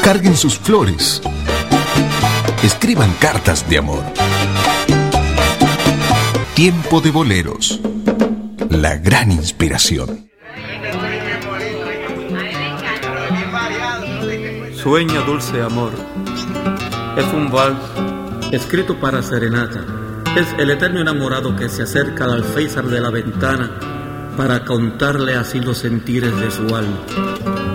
Carguen sus flores. Escriban cartas de amor. Tiempo de boleros. La gran inspiración. Sueña, dulce amor. Es un vals escrito para serenata. Es el eterno enamorado que se acerca al alféizar de la ventana para contarle así los sentires de su alma.